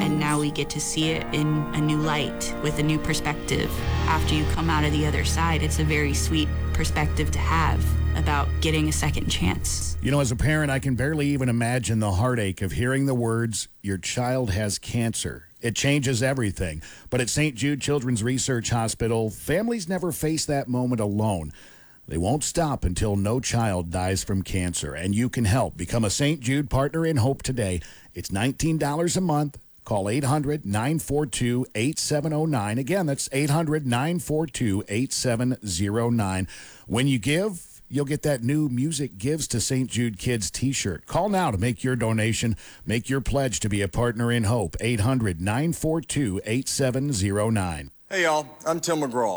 And now we get to see it in a new light with a new perspective. After you come out of the other side, it's a very sweet perspective to have about getting a second chance. You know, as a parent, I can barely even imagine the heartache of hearing the words, "Your child has cancer." It changes everything. But at St. Jude Children's Research Hospital, families never face that moment alone. They won't stop until no child dies from cancer, and you can help. Become a St. Jude Partner in Hope today. It's $19 a month. Call 800-942-8709. Again, that's 800-942-8709. When you give, you'll get that new Music Gives to St. Jude Kids t-shirt. Call now to make your donation. Make your pledge to be a Partner in Hope. 800-942-8709. Hey, y'all. I'm Tim McGraw.